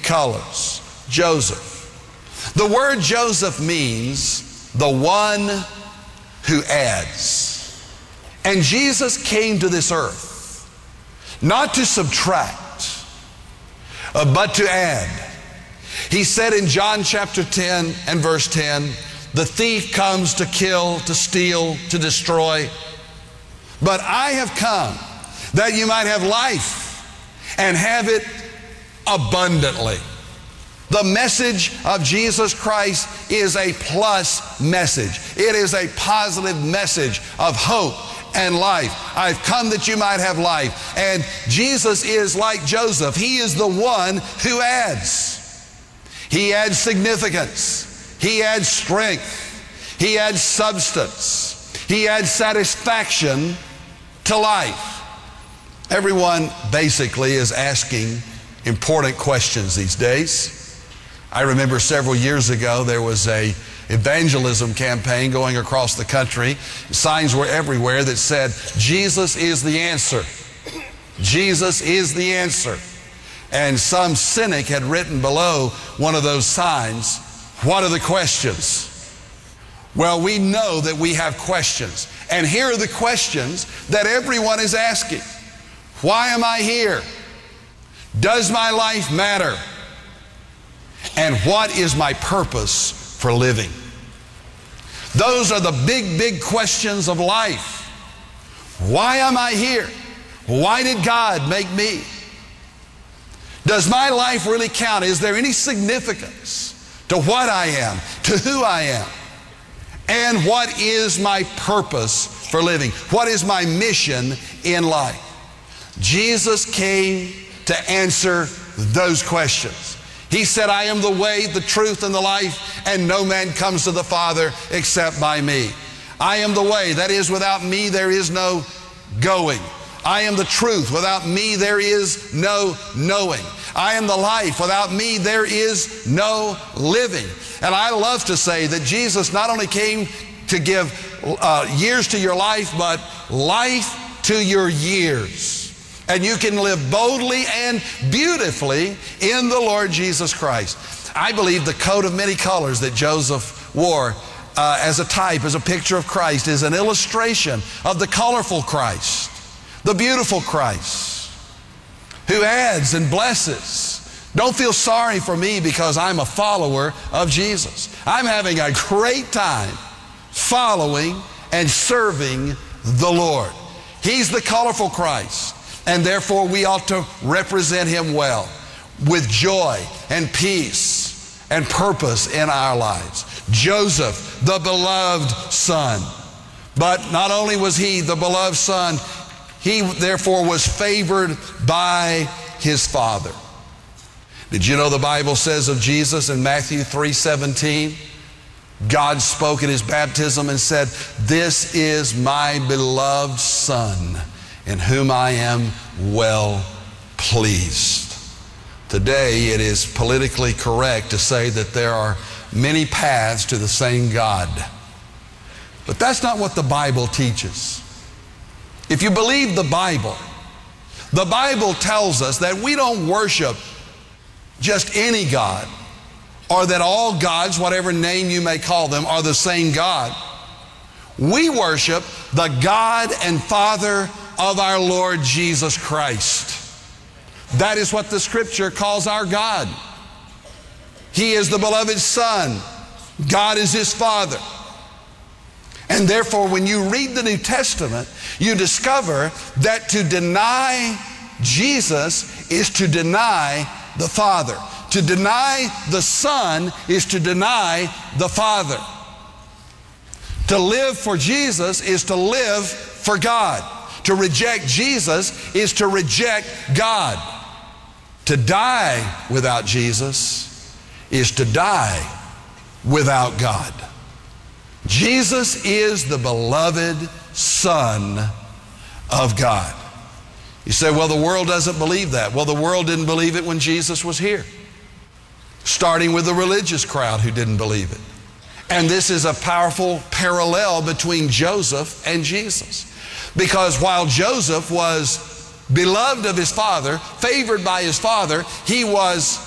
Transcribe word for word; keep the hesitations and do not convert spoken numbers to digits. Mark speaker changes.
Speaker 1: colors. Joseph. The word Joseph means the one who adds. And Jesus came to this earth not to subtract, uh, but to add. He said in John chapter ten and verse ten, the thief comes to kill, to steal, to destroy. But I have come that you might have life and have it abundantly. The message of Jesus Christ is a plus message. It is a positive message of hope and life. I've come that you might have life. And Jesus is like Joseph. He is the one who adds. He adds significance. He adds strength. He adds substance. He adds satisfaction to life. Everyone basically is asking important questions these days. I remember several years ago there was a evangelism campaign going across the country. Signs were everywhere that said, Jesus is the answer. Jesus is the answer. And some cynic had written below one of those signs, what are the questions? Well, we know that we have questions. And here are the questions that everyone is asking. Why am I here? Does my life matter? And what is my purpose for living? Those are the big, big questions of life. Why am I here? Why did God make me? Does my life really count? Is there any significance to what I am, to who I am? And what is my purpose for living? What is my mission in life? Jesus came to answer those questions. He said, I am the way, the truth, and the life, and no man comes to the Father except by me. I am the way, that is, without me there is no going. I am the truth, without me there is no knowing. I am the life, without me there is no living. And I love to say that Jesus not only came to give uh, years to your life, but life to your years. And you can live boldly and beautifully in the Lord Jesus Christ. I believe the coat of many colors that Joseph wore uh, as a type, as a picture of Christ, is an illustration of the colorful Christ, the beautiful Christ, who adds and blesses. Don't feel sorry for me because I'm a follower of Jesus. I'm having a great time following and serving the Lord. He's the colorful Christ. And therefore we ought to represent Him well, with joy and peace and purpose in our lives. Joseph, the beloved son. But not only was he the beloved son, he therefore was favored by his father. Did you know the Bible says of Jesus in Matthew three seventeen, God spoke at His baptism and said, this is my beloved son, in whom I am well pleased. Today it is politically correct to say that there are many paths to the same God. But that's not what the Bible teaches. If you believe the Bible, the Bible tells us that we don't worship just any God, or that all gods, whatever name you may call them, are the same God. We worship the God and Father of our Lord Jesus Christ. That is what the Scripture calls our God. He is the beloved Son. God is His Father. And therefore, when you read the New Testament, you discover that to deny Jesus is to deny the Father. To deny the Son is to deny the Father. To live for Jesus is to live for God. To reject Jesus is to reject God. To die without Jesus is to die without God. Jesus is the beloved Son of God. You say, well, the world doesn't believe that. Well, the world didn't believe it when Jesus was here, starting with the religious crowd who didn't believe it. And this is a powerful parallel between Joseph and Jesus. Because while Joseph was beloved of his father, favored by his father, he was